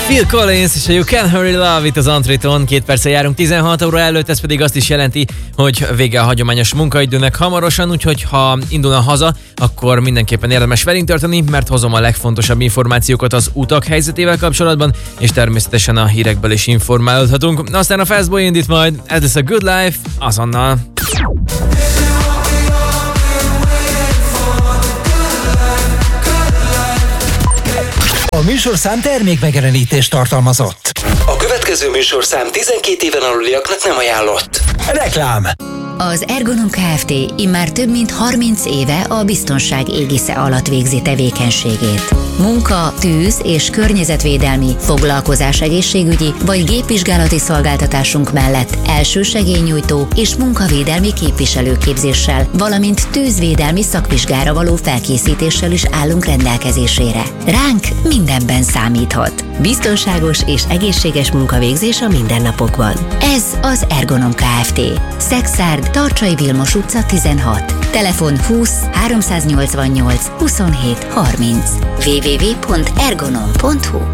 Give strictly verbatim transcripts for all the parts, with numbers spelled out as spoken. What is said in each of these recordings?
Phil Collins és a You Can't Hurry Love itt az Antréton. Két perccel járunk tizenhat óra előtt, ez pedig azt is jelenti, hogy vége a hagyományos munkaidőnek hamarosan, úgyhogy ha indulna haza, akkor mindenképpen érdemes velünk tartani, mert hozom a legfontosabb információkat az utak helyzetével kapcsolatban, és természetesen a hírekből is informálódhatunk. Aztán a Fastboy indít majd, ez lesz a Good Life, azonnal. A műsorszám termékmegjelenítést tartalmazott. A következő műsorszám tizenkét éven aluliaknak nem ajánlott. Reklám. Az Ergonom Kft. Immár több mint harminc éve a biztonság égisze alatt végzi tevékenységét. Munka, tűz és környezetvédelmi, foglalkozás egészségügyi vagy gépvizsgálati szolgáltatásunk mellett elsősegélynyújtó és munkavédelmi képviselőképzéssel, valamint tűzvédelmi szakvizsgára való felkészítéssel is állunk rendelkezésére. Ránk mindenben számíthat. Biztonságos és egészséges munkavégzés a mindennapokban. Ez az Ergonom Kft. Szexárd, Tarcsai Vilmos utca tizenhat. Telefon húsz háromszáznyolcvannyolc huszonhét harminc. double-u double-u double-u pont ergonom pont hu.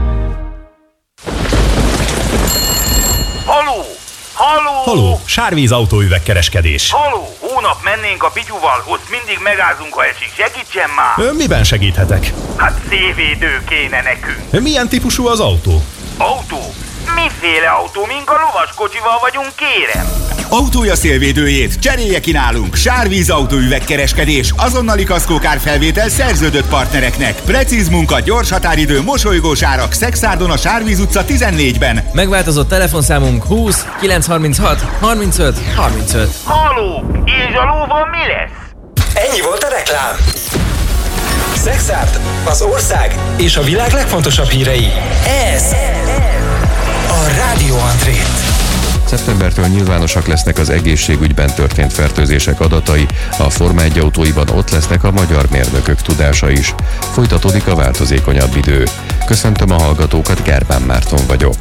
Haló! Haló! Haló! Sárvíz autóüvegkereskedés. Haló! Hónap mennénk a Pityuval, ott mindig megázunk, ha esik. Segítsen már! Ö, miben segíthetek? Hát szélvédő kéne nekünk. Milyen típusú az autó? Autó? Miféle autó? Mink a lovaskocsival vagyunk, kérem? Autója szélvédőjét cserélje ki nálunk. Sárvíz autóüvegkereskedés, azonnali kaszkókárfelvétel szerződött partnereknek. Precíz munka, gyors határidő, mosolygós árak. Szexárdon a Sárvíz utca tizennégyben. Megváltozott telefonszámunk húsz kilencszázharminchat harmincöt harmincöt. Haló! És a lóval mi lesz? Ennyi volt a reklám. Szexárd, az ország és a világ legfontosabb hírei. Ez a Rádió Antrét. Szeptembertől nyilvánosak lesznek az egészségügyben történt fertőzések adatai, a Forma egy autóiban ott lesznek a magyar mérnökök tudása is. Folytatódik a változékonyabb idő. Köszöntöm a hallgatókat, Gerbán Márton vagyok.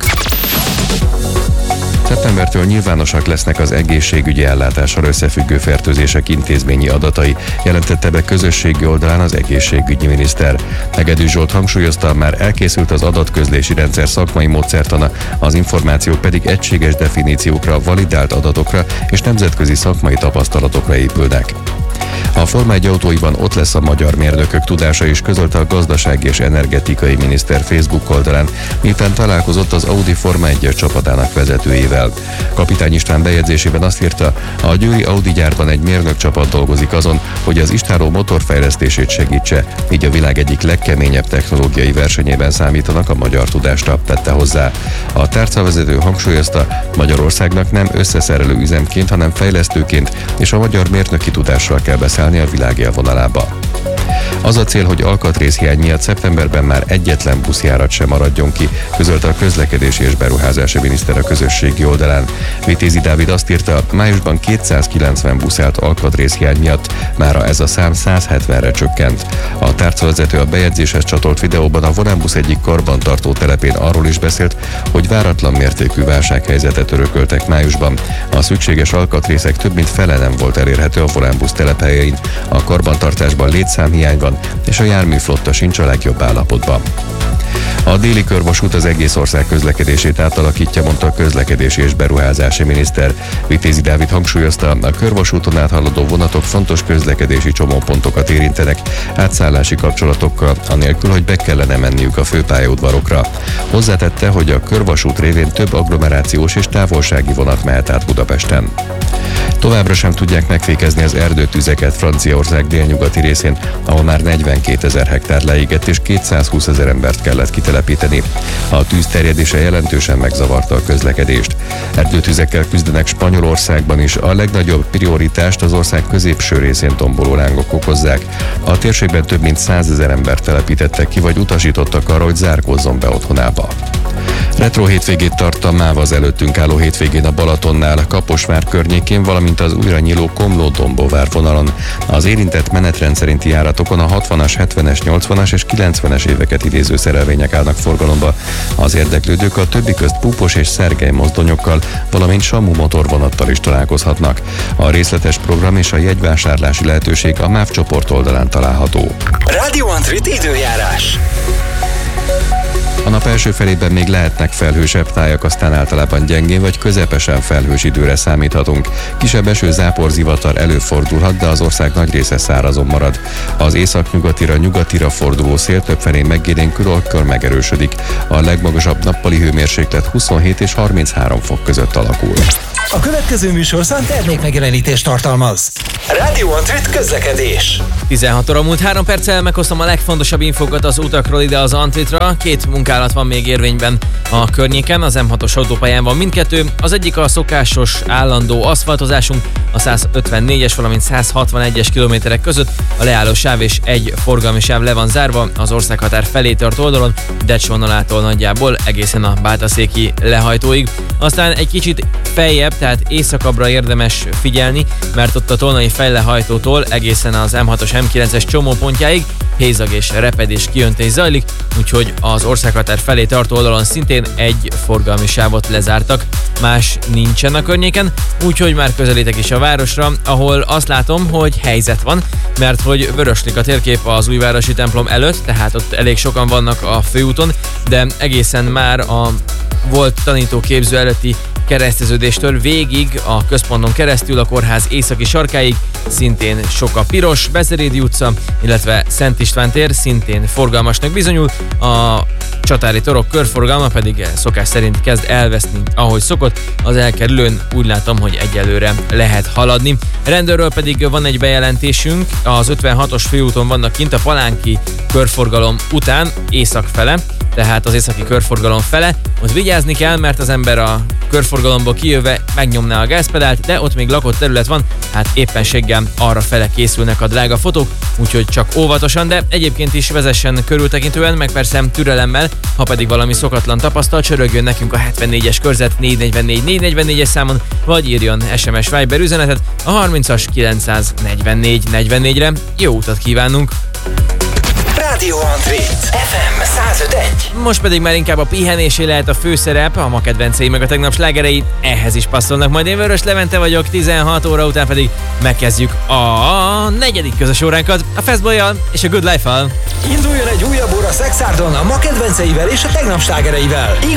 Szeptembertől nyilvánosak lesznek az egészségügyi ellátással összefüggő fertőzések intézményi adatai, jelentette be közösségi oldalán az egészségügyi miniszter. Hegedűs Zsolt hangsúlyozta, már elkészült az adatközlési rendszer szakmai módszertana, az információk pedig egységes definíciókra, validált adatokra és nemzetközi szakmai tapasztalatokra épülnek. A Forma egy autóiban ott lesz a magyar mérnökök tudása is, közölte a gazdasági és energetikai miniszter Facebook oldalán, miután találkozott az Audi Forma egy csapatának vezetőjével. Kapitány István bejegyzésében azt írta, a győri Audi gyárban egy mérnök csapat dolgozik azon, hogy az istáló motorfejlesztését segítse, így a világ egyik legkeményebb technológiai versenyében számítanak a magyar tudásra, tette hozzá. A tárcavezető hangsúlyozta, Magyarországnak nem összeszerelő üzemként, hanem fejlesztőként és a magyar mérnöki tudással kell beszállni a világ élvonalába. Az a cél, hogy alkatrészhiány miatt szeptemberben már egyetlen buszjárat sem maradjon ki, közölte a közlekedési és beruházási miniszter a közösségi oldalán. Vitézi Dávid azt írta, májusban kétszázkilencven busz állt alkatrészhiány miatt, mára ez a szám száz hetvenre csökkent. A tárcavezető a bejegyzéshez csatolt videóban a Volánbusz egyik karbantartó telepén arról is beszélt, hogy váratlan mértékű válsághelyzetet örököltek májusban. A szükséges alkatrészek több mint fele nem volt elérhető a Volánbusz telephelyein, a karbantartásban létszámhiány van, és a járműflotta sincs a legjobb állapotban. A déli körvasút az egész ország közlekedését átalakítja, mondta a közlekedési és beruházási miniszter. Vitézi Dávid hangsúlyozta, a körvasúton áthaladó vonatok fontos közlekedési csomópontokat érintenek, átszállási kapcsolatokkal, anélkül, hogy be kellene menniük a főpályaudvarokra. Hozzátette, hogy a körvasút révén több agglomerációs és távolsági vonat mehet át Budapesten. Továbbra sem tudják megfékezni az erdőtüzeket Franciaország délnyugati részén, ahol már negyvenkétezer hektár leégett és kétszázhúszezer embert kellett kitelepíteni. A tűz terjedése jelentősen megzavarta a közlekedést. Erdőtüzekkel küzdenek Spanyolországban is, a legnagyobb prioritást az ország középső részén tomboló lángok okozzák. A térségben több mint százezer embert telepítettek ki, vagy utasítottak arra, hogy zárkózzon be otthonába. Retro hétvégét tart a MÁV az előttünk álló hétvégén a Balatonnál, Kaposvár környékén, valamint az újra nyíló Komló-Dombóvár vonalon. Az érintett menetrend szerinti járatokon a hatvanas, hetvenes, nyolcvanas és kilencvenes éveket idéző szerelvények állnak forgalomba. Az érdeklődők a többi közt Púpos és Szergely mozdonyokkal, valamint Samu motorvonattal is találkozhatnak. A részletes program és a jegyvásárlási lehetőség a MÁV csoport oldalán található. Rádió Antrit időjárás. A nap első felében még lehetnek felhősebb tájak, aztán általában gyengén vagy közepesen felhős időre számíthatunk. Kisebb eső, zápor, zivatar előfordulhat, de az ország nagy része szárazon marad. Az északnyugatira, nyugatira forduló szél többfelé megélénkül, akkor megerősödik. A legmagasabb nappali hőmérséklet huszonhét és harminchárom fok között alakul. A következő műsorszám termékmegjelenítést tartalmaz. Rádió Antrit közlekedés. tizenhat óra múlt három perccel meghoztam a legfontosabb infokat az utakról ide az Antritra. Két munkálat van még érvényben a környéken, az M hatos autópályán van mindkettő. Az egyik a szokásos állandó aszfaltozásunk a százötvennégyes, valamint százhatvanegyes kilométerek között. A leálló sáv és egy forgalmi sáv le van zárva az országhatár felé tart oldalon, Decs vonalától nagyjából egészen a Bátaszéki lehajtóig. Aztán egy kicsit feljebb, tehát északabbra érdemes figyelni, mert ott a Tolnai fejlehajtótól egészen az M hatos M kilences csomópontjáig hézag és repedés kijöntés zajlik, úgyhogy az országhatár felé tartó oldalon szintén egy forgalmi sávot lezártak, más nincsen a környéken, úgyhogy már közelítek is a városra, ahol azt látom, hogy helyzet van, mert hogy vöröslik a térkép az újvárosi templom előtt, tehát ott elég sokan vannak a főúton, de egészen már a volt tanítóképző előtti kereszteződéstől végig a központon keresztül a kórház északi sarkáig szintén sok a piros, Bezerédi utca, illetve Szent István tér szintén forgalmasnak bizonyul, a Csatári torok körforgalma pedig szokás szerint kezd elveszni, ahogy szokott, az elkerülőn úgy látom, hogy egyelőre lehet haladni. Rendőrről pedig van egy bejelentésünk, az ötvenhatos főúton vannak kint a Palánki körforgalom után észak fele, tehát az északi körforgalom fele, ott vigyázni kell, mert az ember a körforgalomból kijöve megnyomná a gázpedált, de ott még lakott terület van, hát éppenséggel arra fele készülnek a drága fotók, úgyhogy csak óvatosan, de egyébként is vezessen körültekintően, meg persze türelemmel, ha pedig valami szokatlan tapasztal, csörögjön nekünk a hetvennégyes körzet négy negyvennégy négy negyvennégyes számon, vagy írjon es em es Viber üzenetet a harmincas kilencszáznegyvennégy negyvennégyre. Jó utat kívánunk! Rádió Antrit. ef em száz öt egy. Most pedig már inkább a pihenésé lehet a főszerep, a ma kedvencei meg a tegnap slágerei ehhez is passzolnak. Majd én Vörös Levente vagyok, tizenhat óra után pedig megkezdjük a negyedik közös óránkat a Fastboy-jal és a Good Life-val. Induljon egy újabb óra Szexárdon a ma kedvenceivel és a tegnap slágereivel.